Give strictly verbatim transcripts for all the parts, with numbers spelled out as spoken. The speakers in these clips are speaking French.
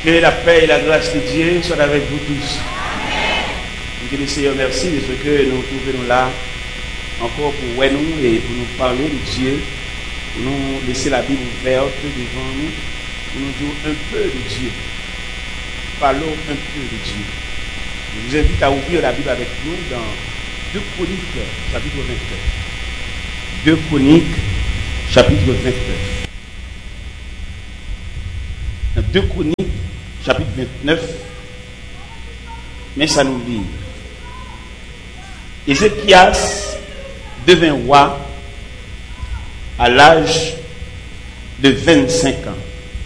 Que la paix et la grâce de Dieu soient avec vous tous. Que le Seigneur merci de ce que nous trouvons là encore pour ouais, nous et pour nous parler de Dieu, pour nous laisser la Bible ouverte devant nous, pour nous dire un peu de Dieu. Parlons un peu de Dieu. Je vous invite à ouvrir la Bible avec nous dans deux Chroniques, chapitre vingt-neuf. deux Chroniques, chapitre vingt-neuf. Dans deux Chroniques, chapitre vingt-neuf, mais ça nous dit. Ézéchias devint roi à l'âge de vingt-cinq ans.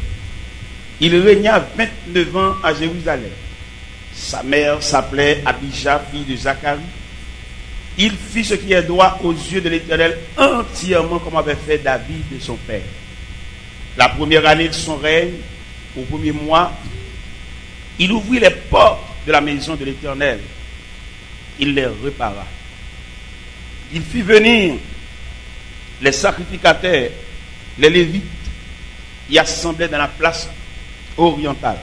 Il régna vingt-neuf ans à Jérusalem. Sa mère s'appelait Abijah, fille de Zacharie. Il fit ce qui est droit aux yeux de l'Éternel entièrement comme avait fait David de son père. La première année de son règne, au premier mois, il ouvrit les portes de la maison de l'Éternel. Il les repara. Il fit venir les sacrificateurs, les Lévites, y assemblaient dans la place orientale.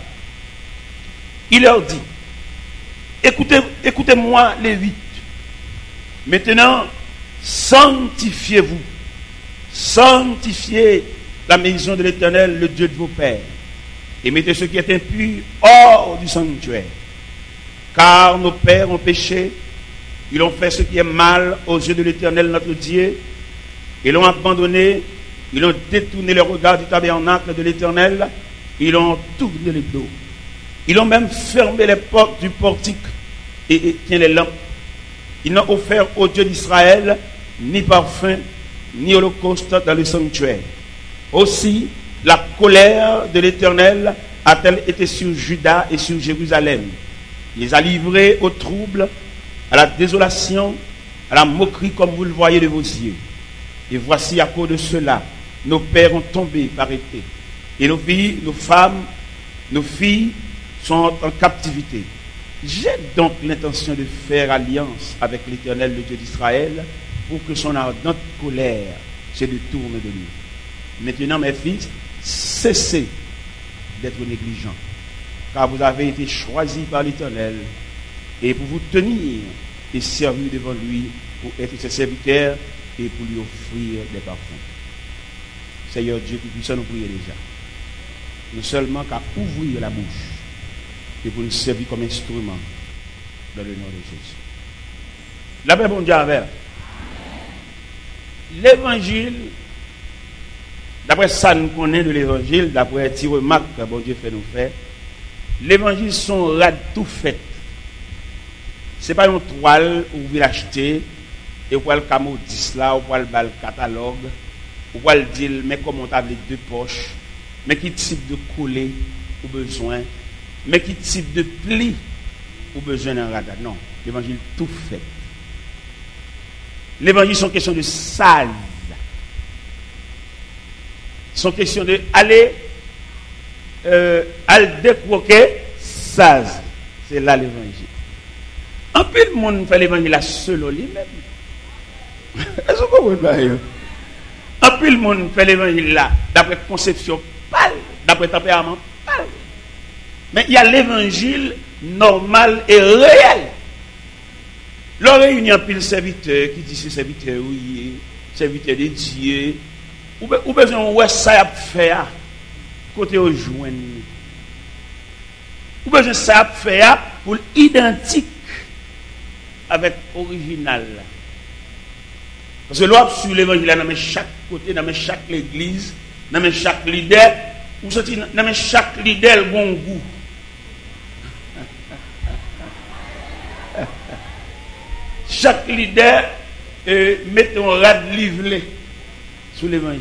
Il leur dit, écoutez, écoutez-moi, Lévites. Maintenant, sanctifiez-vous. Sanctifiez la maison de l'Éternel, le Dieu de vos pères. Et mettez ce qui est impur hors du sanctuaire. Car nos pères ont péché, ils ont fait ce qui est mal aux yeux de l'Éternel notre Dieu, ils l'ont abandonné, ils ont détourné le regard du tabernacle de l'Éternel, ils ont tourné le dos. Ils ont même fermé les portes du portique et éteint les lampes. Ils n'ont offert au Dieu d'Israël ni parfum, ni holocauste dans le sanctuaire. Aussi, la colère de l'Éternel a-t-elle été sur Juda et sur Jérusalem. Il les a livrés au trouble, à la désolation, à la moquerie comme vous le voyez de vos yeux. Et voici à cause de cela, nos pères ont tombé par épée. Et nos filles, nos femmes, nos filles sont en captivité. J'ai donc l'intention de faire alliance avec l'Éternel, le Dieu d'Israël, pour que son ardente colère se détourne de nous. Maintenant, mes fils, cessez d'être négligents, car vous avez été choisis par l'Éternel, et pour vous tenir et servir devant lui, pour être ses serviteurs et pour lui offrir des parfums. Seigneur Dieu, qui puisse nous prier déjà. Nous seulement qu'à ouvrir la bouche et pour nous servir comme instrument dans le nom de Jésus. La paix, bon Dieu, avec. L'évangile, d'après ça nous connaissons de l'évangile, d'après les remarques que bon Dieu fait nous faire, l'évangile sont rad tout fait. Ce n'est pas une toile où vous l'achetez et vous le camodis là, ou vous le catalogue, ou vous le dire, mais comment on a les deux poches, mais quel type de coller ou besoin, mais quel type de pli ou besoin d'un radar. Non, l'évangile tout fait. L'évangile sont question de sale. Sont question de aller euh, aller décroquer saz. C'est là l'évangile. En plus le monde fait l'évangile là seul lui-même. Est-ce que vous comprenez? En plus le monde fait l'évangile là d'après conception pâle, d'après tempérament pâle. Mais il y a l'évangile normal et réel. L'on réunit un pile serviteur qui dit c'est serviteur oui, serviteur de Dieu. Ou besoin ouais ça a faire côté au joindre. Ou besoin ça a faire pour identique avec original. Parce que l'on sur l'évangile dans chaque côté, dans chaque église, dans chaque leader, ou sorti dans chaque leader bon goût. Chaque leader euh, met un rad livré sur l'évangile.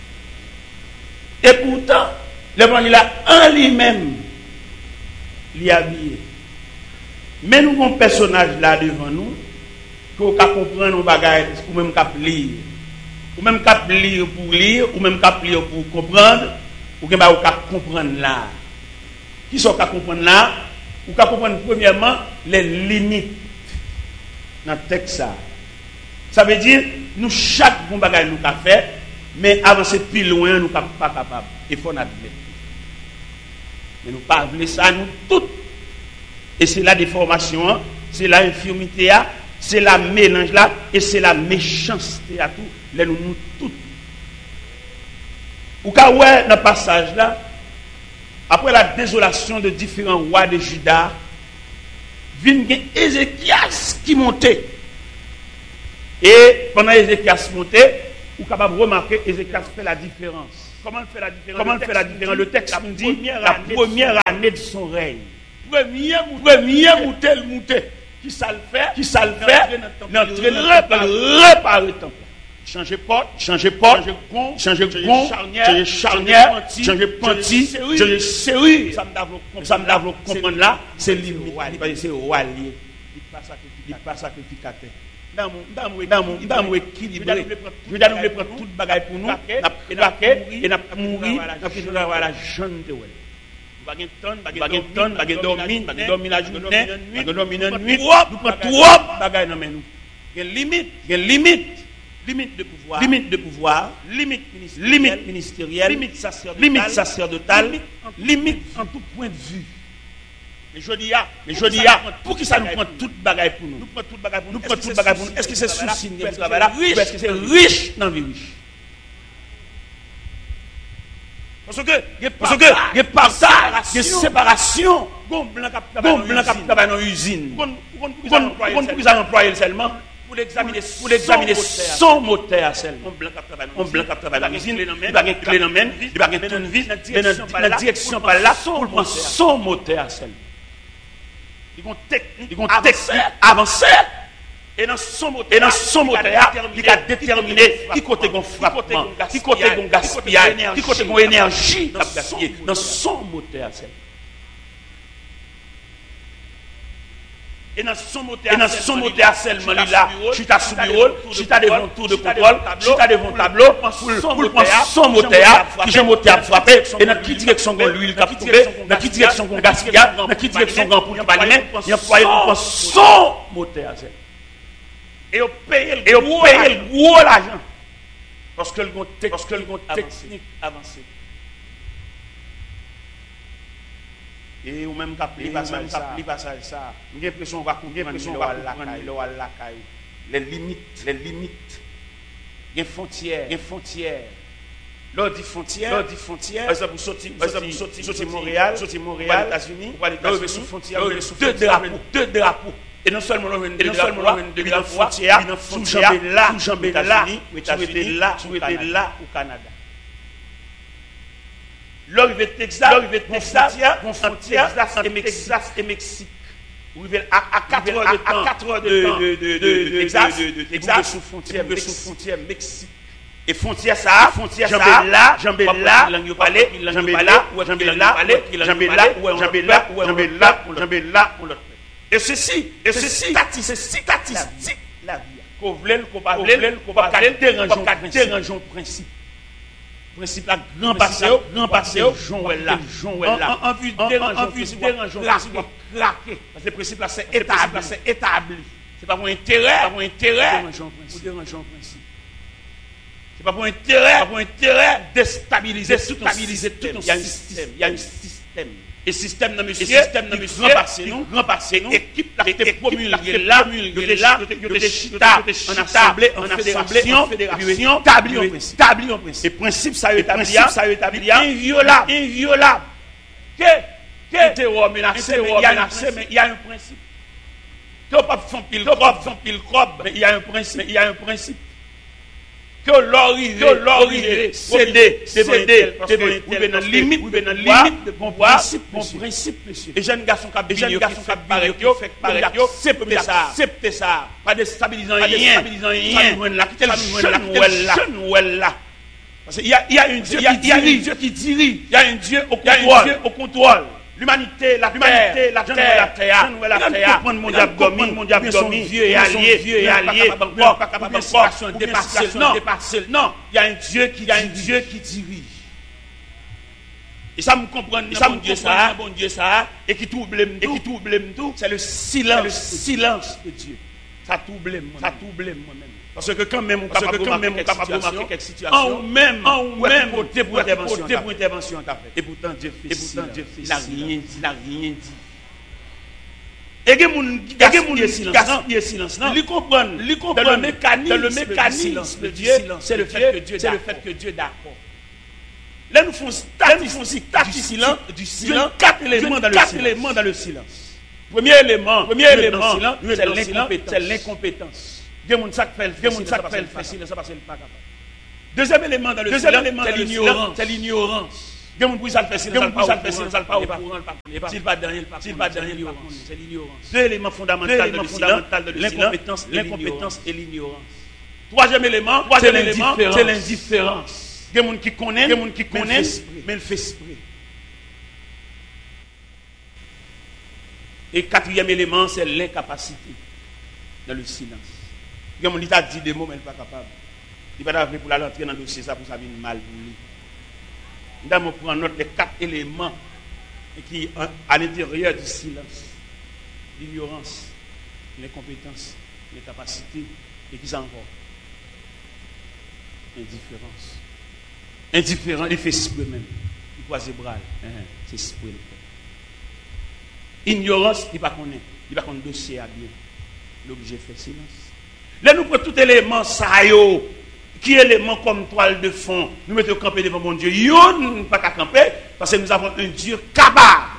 Et pourtant, l'évangile en lui-même, l'y habillé. Mais nous avons un personnage là devant nous, qu'on peut comprendre nos bagages, ou même qu'on lire. Ou même qu'on lire pour lire, ou même qu'on lire pour comprendre, ou qu'on comprendre là. Qui sont qu'on comprendre là? Ou qu'on comprendre premièrement les limites dans le texte. Ça veut dire, nous, chaque bon bagage nous avons fait, mais avancer plus loin, nous ne sommes pas capables. Il faut l'admettre. Mais nous pas voulons ça, nous toutes. Et c'est la déformation, c'est la infirmité, c'est la mélange là, et c'est la méchanceté à tout. Là, nous, nous toutes. Ou quand ouais, dans le passage là, après la désolation de différents rois de Juda, vient Ézéchias qui montait. Et pendant Ézéchias montait, vous êtes capable de remarquer Ézéchias fait la différence. Comment il fait la différence? Comment il fait la différence? Le texte nous dit la première année de son règne. Premier premier mouté le mouté. Qui ça le fait? Qui ça le fait? N'entrer réparer le temple. Changer porte, changer porte, changer gond, changer gond, changer charnière, changer panti, changer serrure. Ça me l'a comprendre là, c'est limite. C'est roi lié. Il pas sacrificateur. Dans mon dans mon dans mon dans mon équilibré. Je dois nous prendre toute bagaille pour nous, et n'a et n'a mourir, n'a qui doit avoir la jeune de ouais. Bagay tonne, bagay tonne, bagay dormir, bagay dormir la journée, bagay dormir la nuit. Nous prend trop bagaille dans nous. Il y a limite, il y a limite. Limite de pouvoir, limite de pouvoir, limite ministérielle, limite, ministérielle, limite sacerdotale, limite, sacerdotale, limite en tout point de vue. Mais je dis, mais je dis, pour qui ça nous prend toute bagaille pour nous? Nous prenons toute bagaille pour nous. Nous prenons toute bagaille pour nous. Est-ce que c'est souci de travail là? Est-ce que c'est riche dans la vie riche? Parce que, parce que, il y a partage, il y a séparation. Gon blanc qui travaille dans l'usine. Pour qui ça emploie seulement? Pour l'examiner, pour l'examiner son moteur seulement. On blanc qui travaille dans l'usine, il va gagner clé dans main, il va gagner tournevis, dans la direction par là, pour prendre son moteur seulement. Ils vont technique, ils vont technique avancer. Et dans son moteur, et dans son moteur, il a déterminé qui côté gon frappement, qui côté gon gaspillage, qui côté gon énergie à gaspiller dans son moteur seulement. Et dans son moteur, et dans son moteur seulement là, je suis à sous bureau, je suis à devant tour de contrôle, je suis à devant tableau, pour prendre son moteur, qui j'ai moteur frappé, et dans qui direction qu'on l'huile qui a trouvé, dans qui direction qu'on gaspillage, dans qui direction qu'on pour pas lui-même, il employé pour prendre son moteur. Et on paye le gros l'argent. Parce que le technique avancé. Et ou même cap li passage ça li passage ça j'ai l'impression on va comprendre les limites les limites il y a frontières il y a frontières l'on dit frontière l'on dit frontière par exemple sortir par exemple sortir sortir Montréal sortir Montréal États-Unis pour aller dans sous frontière deux drapeaux deux drapeaux et non seulement on et non seulement on de la frontière sous jambe là sous jambe là États-Unis là sous était là au Canada. L'arrivée de Texas, l'arrivée de Texas, frontière entre Texas et Mexique. Vous arrivez à quatre heures de temps, à quatre heures de temps de Texas, de Texas sous frontière, sous frontière Mexique. Et frontière ça, frontière ça, là, jambe là, jambe là, jambe là, jambe là, jambe là, jambe là, jambe là, jambe là, et ceci, et ceci, c'est statistique la vie. Qu'on voulait, qu'on pas voulait, qu'on pas dérangeons, dérangeons principe. Principe là grand passé grand passé Joël là Joël là en vue dérangeant dérangeant craquer parce que le principe là c'est établi c'est établi c'est pas pour intérêt pas pour intérêt pour dérangeant principe c'est pas pour intérêt pas pour intérêt déstabiliser stabiliser tout il y a un système il y a un système et système dans monsieur système dans monsieur grand passé nous grand passé nous équipe là était promulguée là promulguée là de chita en assemblée en fédération fédération établi en principe établi en principe et principe ça établi ça établi inviolable inviolable que que terror menacé il y a menacé mais il y a un principe que pas font pile pas font pile crobe mais il y a un principe il y a un principe que l'origine, que l'origine, céder, céder, vous venez dans limite, vous venez dans limite de bon principe, bon principe, monsieur. Et jeunes garçons qui ont jeunes garçons qui ont pareil, fait pareil, accepter ça, accepter ça, pas déstabilisant rien, déstabilisant rien, là, quel jeune là, parce qu'il y a, il y a un Dieu, il y a un Dieu qui dirige, il y a un Dieu au contrôle, au contrôle. L'humanité, la terre, la terre, la terre, la terre, mon diable dormi, mon diable dormi, vieux et allié, vieux et allié, pas capable de situation dépasser, non, dépasser, non, il y a un Dieu qui, il y a un Dieu qui dirige. Et ça me comprend, ça me Dieu ça, bon Dieu ça, et qui trouble, et qui trouble tout, c'est le silence, le silence de Dieu. ça trouble moi. Ça trouble moi-même. Parce que quand même on Parce capable que quand même on capable de remarquer remarquer quelques quelques situations, situations, en même, en ou ouais, même, pour côté pour pour intervention, intervention, pour intervention t'a fait. Et pourtant Dieu fait Et pourtant Dieu fait. Il a silence. rien dit, il a rien dit. Et il y a des gens qui gaspillent silence. Gaspiller silence. Ils comprennent. Ils comprennent Dans le mécanisme, dans le mécanisme de de Dieu, Dieu, c'est le fait que Dieu c'est le d'accord. fait que Dieu est d'accord. Là, nous faisons statistique du silence, du silence, silence, quatre éléments dans le quatre silence. éléments dans le silence. Premier élément, Premier dans le élément, silence, nous c'est dans le silence, l'incompétence. c'est l'incompétence. Il y a des gens qui fait Il y a des gens qui silence, fait parce silence, parce qu'ils ne sont pas capables. Deuxième élément dans le Deuxième silence, élément c'est dans le l'ignorance. silence, c'est l'ignorance. Il y a des gens qui fait silence, Il y a des gens qui ça fait silence, ça pas au pas au courant. courant. S'il pas dans rien, s'il pas dans rien, c'est l'ignorance. Deux éléments fondamentaux Deux dans éléments le silence, fondamentaux de l'incompétence, l'incompétence et et l'ignorance. troisième élément, C'est troisième élément, l'indifférence. c'est l'indifférence. Il y a des gens qui connaissent, Il y a des gens qui mais ils connaissent, fait mais ils font esprit. Et quatrième élément, c'est l'incapacité dans le silence. Il y a des gens qui ont dit des mots, mais ils ne sont pas capables. Il va d'arriver pour l'entrer dans le dossier, ça pour ça vient mal pour lui. Nous allons prendre note des quatre éléments qui sont à l'intérieur du silence. L'ignorance, l'incompétence, l'incapacité, et qui sont encore indifférence. Indifférent, il fait esprit même. Il croise les bras. C'est esprit. Ignorance, il ne pas connaît. Il ne pas connaît le dossier à bien. L'objet fait silence. Là, nous prenons tout élément, ça y est, qui est élément comme toile de fond. Nous mettons camper devant mon Dieu. Yon, nous ne pas qu'à camper, parce que nous avons un Dieu capable.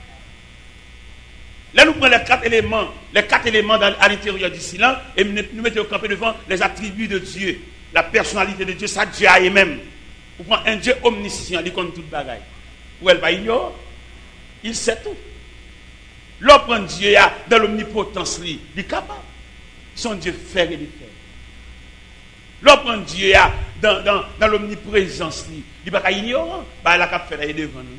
Là, nous prenons les quatre éléments, les quatre éléments dans, à l'intérieur du silence, et nous, nous mettons camper devant les attributs de Dieu, la personnalité de Dieu, ça Dieu a même. Vous prenez un Dieu omniscient, il connaît toute bagaille. Ou elle va ignorer, il sait tout. L'homme prend Dieu dans l'omnipotence, il est capable. Son Dieu fait et défait. L'homme prend Dieu dans, dans, dans l'omniprésence, il n'est pas ignorant, bah, il a fait là devant nous.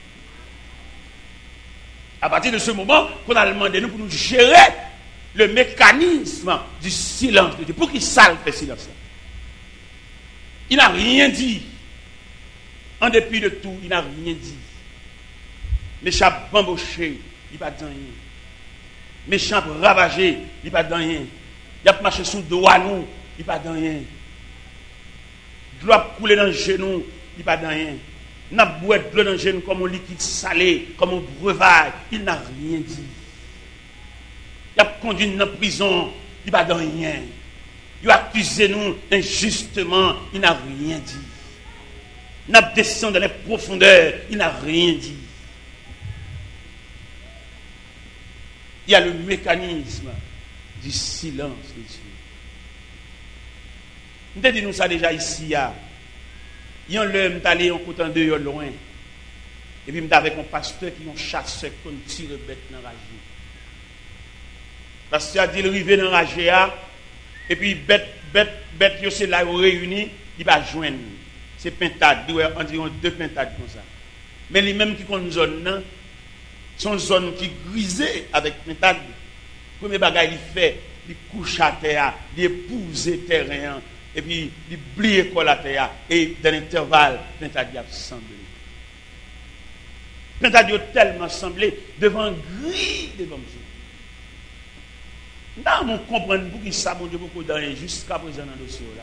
À partir de ce moment, qu'on a demandé nous pour nous gérer le mécanisme du silence de Dieu. Pour qu'il salle fait silence. Il n'a rien dit. En dépit de tout, il n'a rien dit. Méchant bamboché, il n'a pas dit rien. Méchant ravagé, il n'a pas dit rien. Il a marché sous le dos à nous, il n'a pas dit rien. Il doit couler dans le genou, il n'a pas dit rien. Il n'a pas de l'eau dans le genou comme un liquide salé, comme un breuvage. Il n'a rien dit. Il a conduit nous en prison, il n'a pas dit rien. Il a accusé nous injustement, il n'a rien dit. Il a descendu dans les profondeurs, il n'a rien dit. Il y a le mécanisme du silence de Dieu. Nous avons dit nous ça déjà ici. Il y a un homme qui est allé en côté de loin. Et puis, avec un pasteur qui est un chasseur qui tire bête dans la rage. Le pasteur a dit, il arrive dans la rage. Et puis, bête, bête, bête, c'est là où réuni, il va joindre. C'est pintade, environ deux pintades comme ça. Mais les mêmes qui ont une zone, sont une zone qui grisée avec pintade. Le premier bagage, il fait, il couche à terre, il épouse le terrain. Et puis, il plie l'école à terre. Et dans l'intervalle, pintade a semblé. Pintade a tellement semblé devant gris devant Dieu. Nous on comprend pour ça, mon Dieu, beaucoup de rien jusqu'à présent dans le dossier là.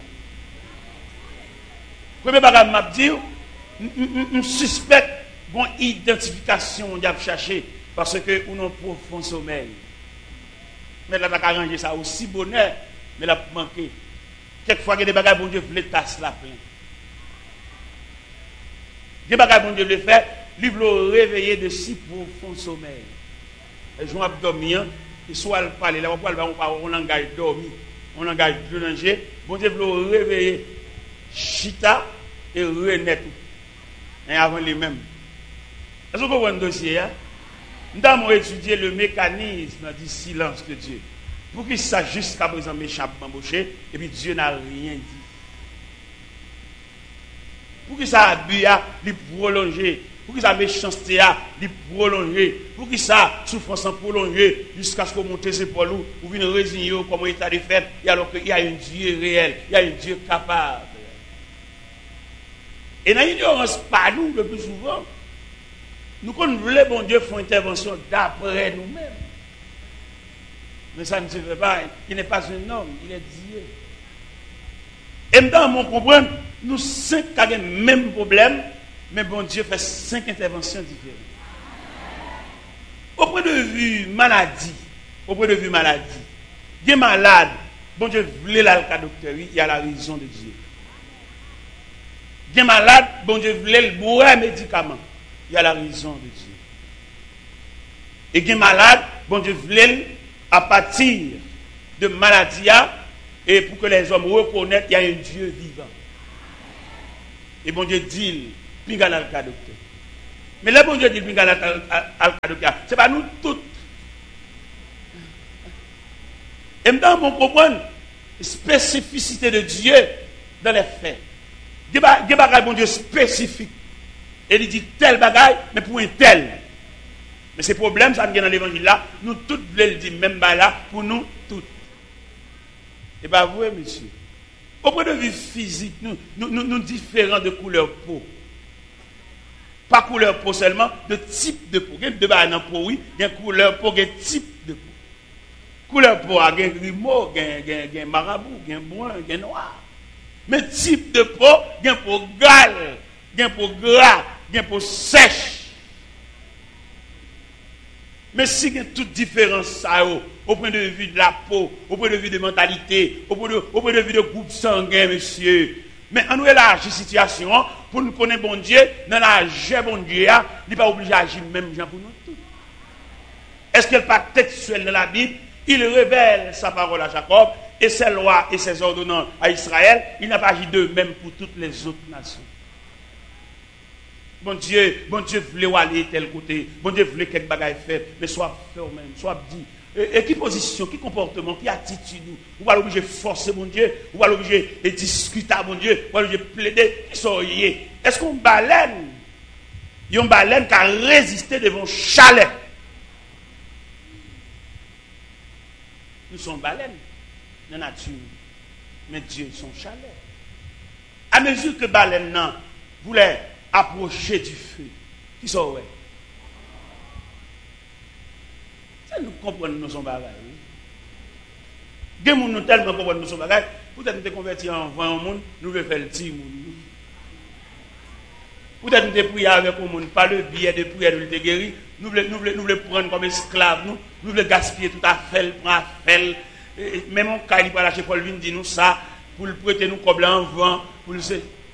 Premier bagage m'a dit, je suspecte une identification de chercher parce que nous avons un profond sommeil. Mais là, on a arrangé ça aussi bonheur, mais là, manqué. Quelquefois, il y a des bagages, bon Dieu, voulait tasser la plein. Des bagages, bon Dieu, le faire, lui veut réveiller de si profond sommeil. Les gens ont dormi, et soit elle parle, là, on parle, on engage dormi, on engage de danger, bon Dieu veut réveiller chita et renaître. Et avant les mêmes. Est-ce que vous voyez un dossier? Nous avons étudié le mécanisme du silence de Dieu. Pour qu'il sache jusqu'à présent méchant embauché, et puis Dieu n'a rien dit. Pour qu'il ça abus a lui prolonger, pour qu'il ça méchanceté a lui prolonger, pour qu'il ça souffrance prolonger jusqu'à ce qu'on monte ses épaules ou vienne résigner comme état de fait, et alors qu'il y a un Dieu réel, il y a un Dieu capable. Et dans l'ignorance, pas nous le plus souvent, nous quand nous voulons bon Dieu faire intervention d'après nous-mêmes. Mais ça ne se fait pas. Il n'est pas un homme, il est Dieu. Et maintenant, on comprend, nous cinq avons le même problème, mais bon Dieu fait cinq interventions différentes. Au point de vue maladie, au point de vue maladie, il est malade, bon Dieu voulait là le cas docteur, il y a la raison de Dieu. Il est malade, bon Dieu voulait le boire médicament, il y a la raison de Dieu. Et il est malade, bon Dieu voulait à partir de maladie, et pour que les hommes reconnaissent qu'il y a un Dieu vivant. Et bon Dieu dit, pinga dans le cas docteur. Mais là, bon Dieu dit, pinga dans le cas docteur. Ce n'est pas nous tous. Et maintenant, on comprend la spécificité de Dieu dans les faits. Il y a des bagages, bon Dieu, spécifiques. Et il dit tel bagaille, mais pour un tel. Mais ces problèmes, ça vient dans l'évangile là, nous tous voulons le dire, même là, pour nous tous. Et bien, vous, monsieur, au point de vue physique, nous, nous, nous, nous différents de couleur peau. Pas couleur peau seulement, de type de peau. Il y a deux bagages dans peau, oui, il y a couleur peau, il y a type de peau. Couleur peau, il y a grimaud, il y a marabout, il y a brun, il y a noir. Mais type de peau, il y a peau gale, il y a peau gras, il y a peau sèche. Mais si il y a toute différence, ça, au point de vue de la peau, au point de vue de mentalité, au point de, au point de vue de groupe sanguin, monsieur. Mais on nous élargit la situation pour nous connaître bon Dieu, dans la jeu bon Dieu, il n'est pas obligé d'agir même gens pour nous tous. Est-ce qu'il n'est pas textuel dans la Bible? Il révèle sa parole à Jacob et ses lois et ses ordonnances à Israël. Il n'a pas agi d'eux même pour toutes les autres nations. Bon Dieu, bon Dieu voulait aller tel côté, bon Dieu voulait quelque bagaille faire, mais soit fait au même, soit dit. Et, et qui position, qui comportement, qui attitude, ou pas l'obligé de forcer mon Dieu, ou pas l'obligé de discuter à mon Dieu, ou pas l'obligé de plaider, qui sont liés. Est-ce qu'on baleine, il y a une baleine qui a résisté devant chalet? Nous sommes baleines dans la nature, mais Dieu son chalet. À mesure que baleine non voulait approcher du feu, qui sont ouais. Ça nous comprenons nous sommes bagages. Des gens nous tellement comprennent nous sommes bagages. Peut-être nous sommes convertis en vingt monde, nous voulons faire le petit monde. Peut-être nous sommes priés avec le monde, pas le billet de prière de l'être guéri. Nous voulons nous voulons nous voulons prendre comme esclaves, nous nous voulons gaspiller tout à fait, prendre à faire. Même mon cas, il va lâcher Paul Vin dit nous ça pour le prêter nous comme en vent pour le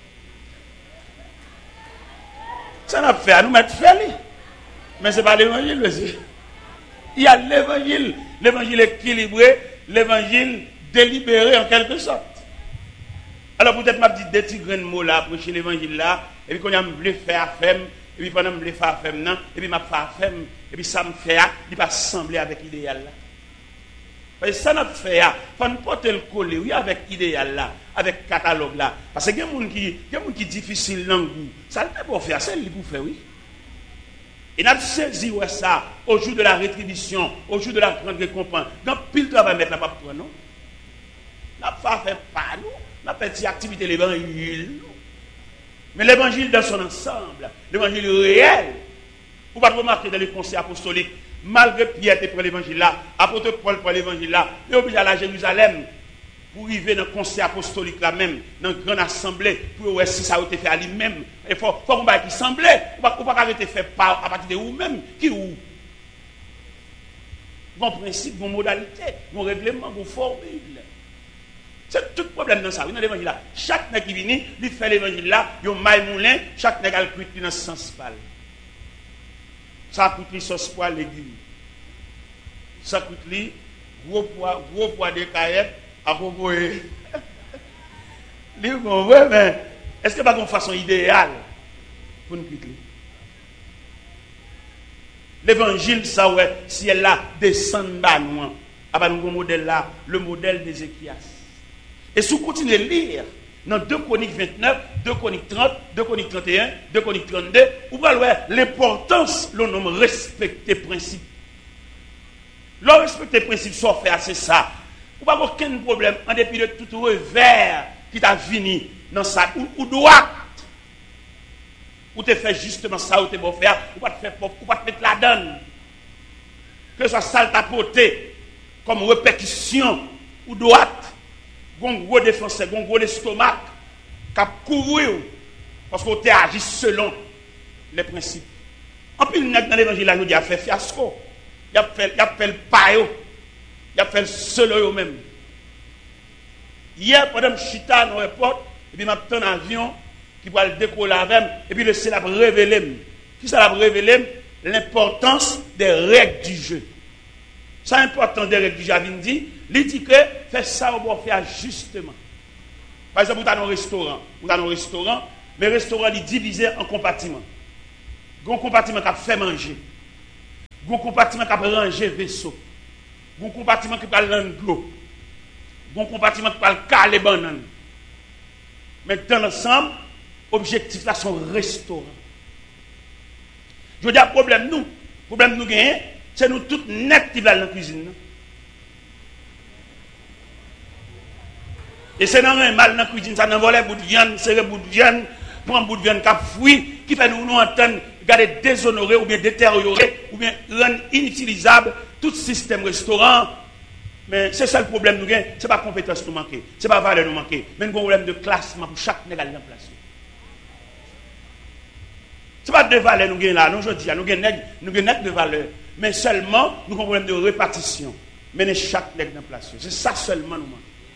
ça n'a fait à nous mettre faire. Mais ce n'est pas l'évangile, monsieur. Il y a l'évangile, l'évangile équilibré, l'évangile délibéré en quelque sorte. Alors peut-être m'a dit des petits grains de mots là, prêcher l'évangile là, et puis quand on me faire faire, et puis pendant me faire faire non, et puis m'a faire faire, et puis ça me fait, il pas sembler avec l'idéal là. Parce que ça n'a fait, il faut nous porter le coller, oui, avec l'idéal là, avec le catalogue là. Parce qu'il y a des gens qui, qui difficile dans le goût. Ça ne peut pas faire, c'est lui pour faire, oui. Et nous avons saisi ouais, ça au jour de la rétribution, au jour de la grande récompense. Donc, pile de travail mettre la pape pour nous. Nous n'avons pas fait pas nous, nous avons fait activité de l'évangile. Mais l'évangile dans son ensemble, l'évangile réel, vous ne pouvez pas remarquer dans les conseils apostoliques, malgré Pierre qui prend l'évangile là, apôtre Paul prend l'évangile là, il est obligé d'aller à Jérusalem pour arriver dans le conseil apostolique là même, dans une grande assemblée, pour voir si ça a été fait à lui-même. Il faut qu'on va qui semblait, ou pas arrêter de faire à partir de vous-même, qui ou. Bon principe, bon modalité, bon règlement, bon formule. C'est tout le problème dans ça, oui, dans l'évangile là. Chaque nègre qui vient, il fait l'évangile là, il y a un maille moulin, chaque nègre a le cuit dans ce sens pâle. Ça coûte les sauce poil légumes. Ça coûte les gros poids, gros poids de caillettes à proposer. Mais est-ce que pas une façon idéale pour nous quitter? L'évangile, ça ouais, si elle là descend bas loin, à nous modèle là, le modèle d'Ézéchias. Et si vous continuez à lire dans deux Chroniques vingt-neuf, deux Chroniques trente, deux Chroniques trente et un, deux Chroniques trente-deux, vous voyez l'importance, le nom respecter principe. Le respecter principe, soit fait, c'est ça. Vous n'avez aucun problème en dépit de tout revers qui t'a fini dans ça, ou, ou droit. Ou te fait justement ça, ou te bon faire, ou pas te faire pauvre, ou pas te mettre la donne. Que ce soit sale ta beauté, comme répercussion ou droite, un gros défenseur, un gros estomac, qui a couru parce qu'on t'a agi selon les principes. En plus, dans l'évangile, il a fait fiasco, il a fait, il a fait le paio, il a fait le seul même. Hier, pendant que je suis dans l'aéroport, et puis je suis un avion qui va le décoller avec, et puis le ciel a révélé. Qui ça a révélé? L'importance des règles du jeu. C'est important des règles du jeu. Il dit, il dit que fait ça, on va faire justement. Par exemple, vous avez un restaurant, vous avez un restaurant, mais le restaurant est divisé en compartiments. Il y a un compartiment qui a fait manger. Il y a un compartiment qui a rangé vaisseau. Il y a un compartiment qui a rangé l'eau. Il y a un compartiment qui a caler banane. Mais dans l'ensemble, l'objectif là, c'est un restaurant. Je veux dire, le problème nous, le problème nous gagnons, c'est nous tous nets qui vont dans la cuisine. Et c'est dans un mal dans la cuisine, ça nous vole un bout de viande, c'est un bout de viande, prend un bout de viande qui a fouillé, qui fait nous nous entendre, garder déshonorer ou bien détériorer, ou bien rendre inutilisable tout système restaurant. Mais c'est ça le problème nous gagnons, ce n'est pas compétence nous manquer, ce n'est pas valeur nous manquer, mais nous avons un problème de classement pour chaque négal en place. Ce n'est pas de valeur nous gagnons là, nous je dis, nous gagnons de valeur, mais seulement nous avons un problème de répartition. Mener chaque nègre en place. C'est ça seulement nous manquons.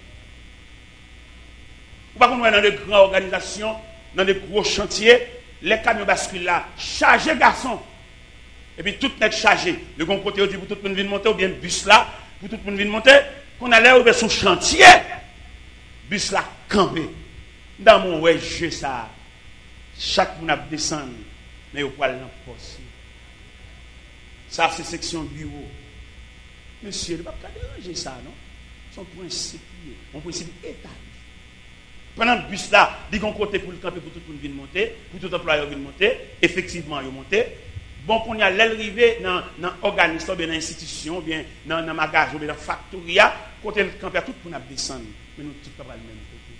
Par contre, dans de grandes organisations, dans de gros chantiers, les camions basculent là, chargés garçons. Et puis tout n'est chargé. Le bon côté, on dit pour tout le monde venir monter, ou bien bus là, pour tout le monde venir monter, qu'on allait ouvrir son chantier. Bus là, campé. Dans mon ouais, jeu ça. Chaque monde a descendu, mais au poil dans poste. Ça, c'est section bureau. Monsieur, il ne va pas déranger ça, non? Son principe, un principe établi. Pendant le bus là, il y a un côté pour le camper pour tout le monde venir monter, pour tout employeur venir monter, effectivement, il monter. Bon, qu'on y a l'arrivée dans l'organisme, dans l'institution, bien dans le magasin, dans la factoria, côté le camper, tout le monde descendre. Mais nous, tout le monde le même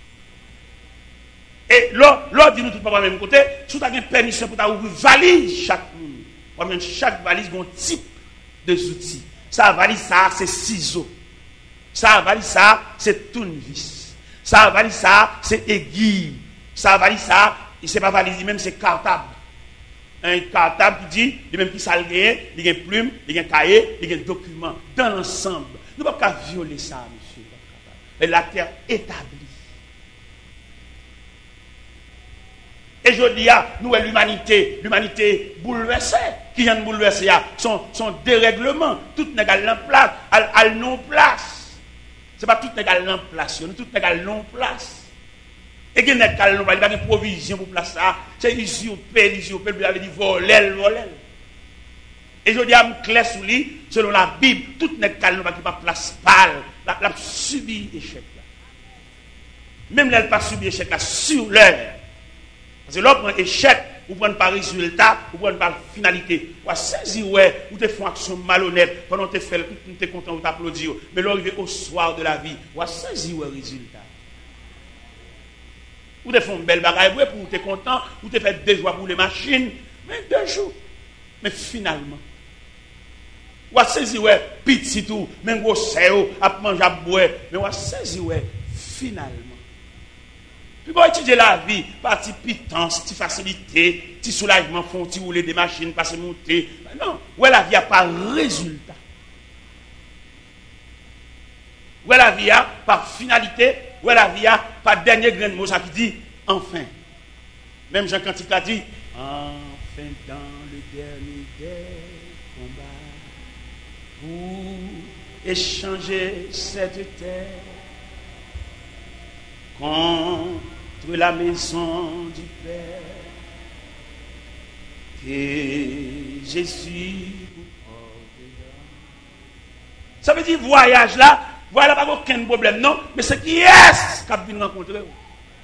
côté. Et l'autre dit nous tout le monde le même côté, si tu as une permission pour ouvrir valise chaque monde, chaque valise a un type de outils. Ça valise ça, c'est ciseaux. Ça valise ça, c'est tournevis. Ça valise ça, c'est aiguille. Ça valise ça, et c'est pas valise même, c'est cartable. Un cartable qui dit, il même qui ça il y a une plume, il y a un cahier, il y a un document. Dans l'ensemble, nous ne pouvons pas violer ça, monsieur. Et la terre établie. Et je dis à nous, l'humanité, l'humanité bouleversée, qui vient de bouleverser, son, son dérèglement, tout n'est qu'à l'en-place, à non-place. Ce n'est pas tout n'est qu'à l'en-place, tout n'est qu'à l'en-place. Et qu'il n'est qu'à l'en-place, il n'y a pas de provision pour place ça. C'est usurpé, usurpé, il avait dit voler, voler. Et je dis à me clair sous lui, selon la Bible, tout n'est qu'à l'en-place, qui n'a pas place pâle, la, la subi échec. Même là, elle n'a pas subi échec, là, sur l'heure. Parce que là, on prend échec, ou prend pas résultat, ou prend pas finalité. Ou saisi, ouais, ou te font action malhonnête, pendant que tu fais, tu es content, ou t'applaudis. Mais là, arrivé au soir de la vie, ou saisi, ouais, résultat. Ou te font une belle bagaille, ouais, pour tu es content, ou te fait deux jours pour les machines, mais deux jours. Mais finalement, ou saisi, ouais, petit tout, même gros séo, à manger, à boire, mais ou saisi, ouais, finalement. Puis pour étudier la vie, partie pitance, petite facilité, petit soulagement, font petit rouler des machines, passer monter. Non, ouais la vie a pas résultat. Ouais la vie a pas finalité, ouais la vie a pas dernier grain de mot ça qui dit enfin. Même Jean Cantique a dit enfin dans le dernier des combats pour échanger cette terre contre la maison du Père, que Jésus vous ordonna. Ça veut dire voyage là, voilà pas aucun problème, non, mais c'est qui est-ce qu'a venu rencontrer vous?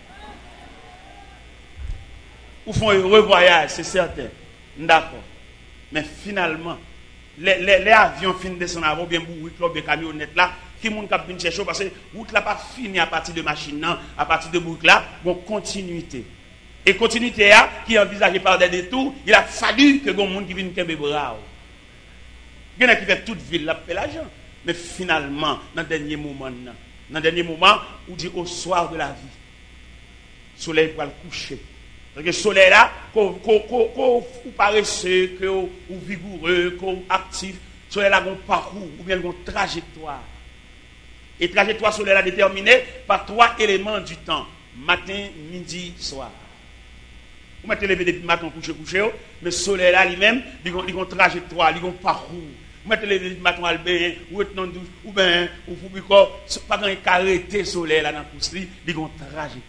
Ou font un heureux voyage, c'est certain. D'accord. Mais finalement, les, les, les avions finissent de descendre avant, bien bourrés, club de camionnettes là, qui monde qui vient chercher parce que route là pas fini à partir de machine non, à partir de boucle là, bon continuité. Et continuité là qui est envisagée par des détours, il a fallu que gon monde qui vienne kembe bras. Il y en a qui fait toute ville là fait l'argent. Mais finalement, dans le dernier moment, dans le dernier moment, on dit au soir de la vie, le soleil va le coucher. Parce que le soleil là, qu'on paresseux, qu'on vigoureux, qu'on actif, le soleil là, un parcours ou bien un trajectoire. Et trajectoire soleil là déterminée par trois éléments du temps. Matin, midi, soir. Vous mettez lever depuis matin, coucher, coucher, mais le soleil là lui-même, il a une trajectoire, il a un parcours. Vous mettez lever depuis matin, albin, ou dans douche, ou bien, ou pour pas quand il arrêté le soleil là dans le pouce, il a une trajectoire.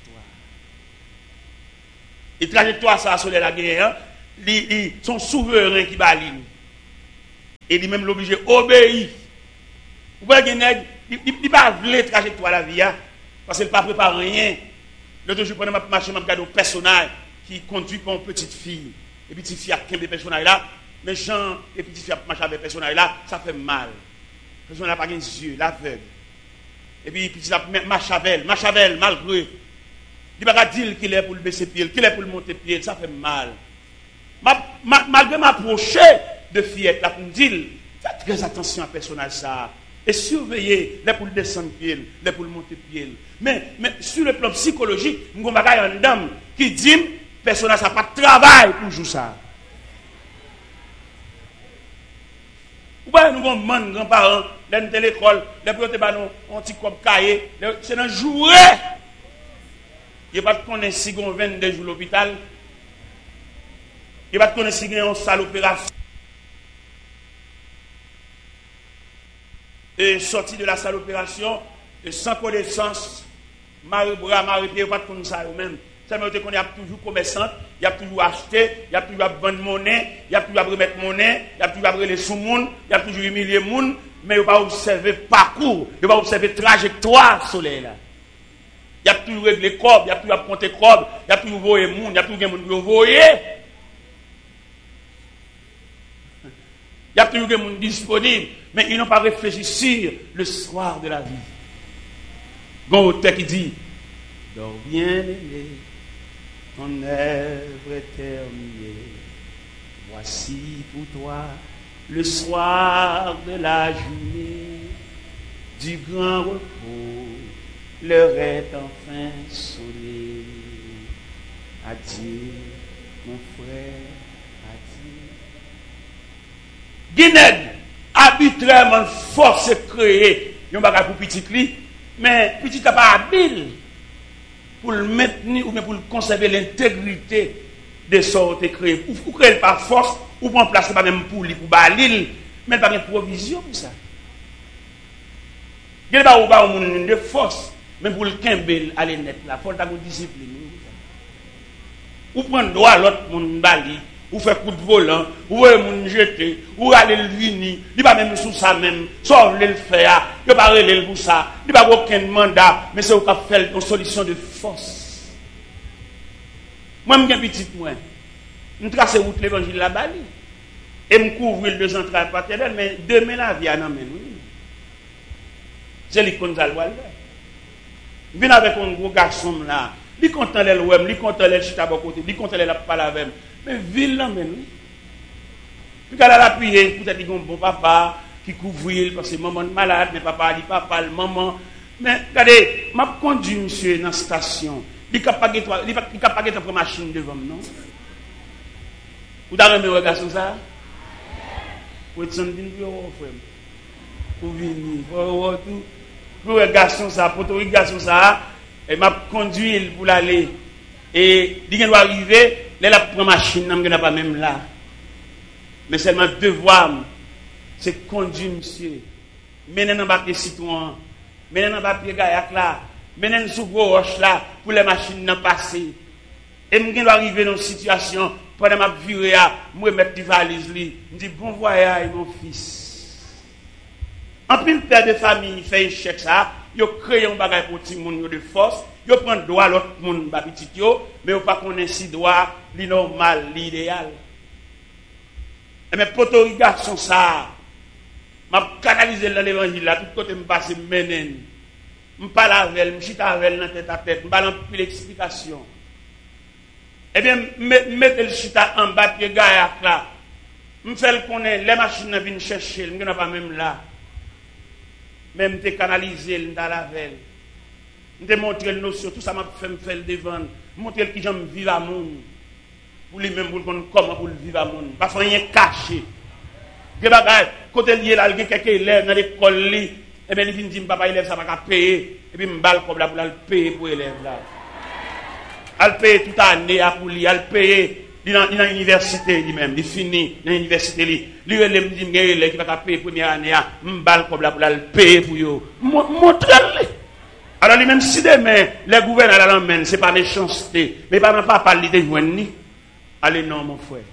Et trajectoire, ça, soleil là, ils sont souverains qui balinent. Et lui-même l'obligé d'obéir. Vous voyez, il ne pas voulu trajectoire la vie, parce qu'il ne pas préparé rien. L'autre jour, pendant ma marche, je regarde un personnage qui conduit pour une petite fille. Et petite fille a quinze personnages là. Mais Jean et petite fille a marché avec personnage là, ça fait mal. Le personnage n'a pas les yeux, l'aveugle. Et puis petite fille a marché avec elle, marche avec elle, malgré. Il ne va pas dire qu'il est pour le baisser pied, qu'il est pour le monter pied, ça fait mal. Ma, ma, malgré m'approcher de fillette là pour me dire, faites très attention à personnage ça. Et surveiller les pour le descendre pied, les pour le monter pied. Mais, mais sur le plan psychologique, nous avons une dame qui dit, personnage ça pas de travail pour jouer ça. Ou bien nous avons des grands-parents, dans l'école, les pour ont un petit comme cahier, c'est dans jouer. Il n'y a pas de connaître si on vingt-deux jours à l'hôpital. Il n'y a pas de connaître si on a une salle d'opération. Et sorti de la salle d'opération, sans connaissance, Marie-Bras, Marie-Pierre, il n'y a pas de connaître ça eux-mêmes. Seulement qu'on y a toujours commerçant, il y a toujours acheté, il y a toujours vendre monnaie, il y a toujours remettre monnaie, il y a toujours brûler sous monde, il y a toujours humilier monde, mais il n'y a pas observer parcours, il n'y a pas observer trajectoire soleil là. Il y a toujours réglé corps, il y a toujours compter corps, il y a toujours voyer monde, il y a toujours monde qui voyer. Il y a toujours des gens disponibles, mais ils n'ont pas réfléchi sur le soir de la vie. Bon auteur qui dit, dors bien aimé, ton œuvre est terminée. Voici pour toi le soir de la journée, du grand repos, l'heure est enfin sonnée. Adieu, mon frère. Guinée, arbitrairement force créer, il n'y a pas pour petit li, mais petit n'a pas habile pour le maintenir ou bien pour conserver l'intégrité de ce qui est créé. Ou créer par force, ou prendre place pas même pour lui, pour balil, mais pas de provision pour ça. Il n'y a pas de force, mais pour le kembel aller net là, pour ta discipline. Ou prendre droit à l'autre monde bali. Ou faire coup de volant, ou moun jeter, ou aller le vini, il pas même sous ça même, soit le faire, il pas relé pour ça, il pas aucun mandat, mais c'est au cap faire une solution de force. Moi m'gen petit moi, me tracer route l'évangile la bali et me couvrir le central paternel, mais demain la vie en amène. C'est l'icône Zalwal. Vient avec un gros garçon là, il content les wem, il content les chita à côté, il content les la parler avec. Mais ville là même. Puis quand elle a appuyé, peut-être qu'il y a un bon papa qui couvre parce que maman est malade, mais papa dit papa, le maman. Mais regardez, m'a conduit monsieur dans la station. Il n'a pas de ta machine devant moi, non? Vous avez un regard sur ça? Vous êtes en train de dire, vous venez, vous tout. Pour un garçon ça, pour un garçon ça, et m'a conduit pour l'aller. Et il doit arriver. Là, la première machine, je n'ai pas même là. Mais seulement devoir, c'est conduire, monsieur. Mener dans le citoyen, mener dans le pied gaillac là, mener sous gros roche là, pour les machines n'en passer. Et je dois arriver dans une situation, pendant ma vie, je mettre des valises, je dis bon voyage, mon fils. En plus, le père de famille fait un chèque ça, il crée un bagage pour tout le monde de force. Yo prend droit l'autre monde ba petit yo, mais yo pas connaît si droit li normal, l'idéal. Et mes poto garçon ça, m'a canaliser dans l'évangile là, tout côté me passer menen. Me parle avec, me chita avec dans tête à tête, me parle en plus l'explication. Eh bien, mettez le chita en bas pied gaillac là. Me fait le connaître les machines viennent chercher, me n'a pas même là. même te canaliser dans la veille. Je montre le notion, tout ça m'a fait me faire le devant, montrer qui j'aime vivre à monde. Pour lui-même, pour le comment pour le vivre à monde. Parce qu'il y a caché. Que bagaille, côté lié là, il y a quelques élèves dans l'école, et bien il vient dire, papa, élève, ça va payer. Et puis, je balle comme là pour le payer pour l'élève là. Elle paye toute l'année pour lui, elle paye. Il est dans l'université lui-même, il finit dans l'université. Il dit, il dit, il va payer la première année, je balle comme là pour le payer pour lui. Montre-le. Alors lui-même, si demain, les gouverneurs l'emmènent, ce n'est pas méchanceté, mais pas pas parler de joindre. Allez, non, mon frère.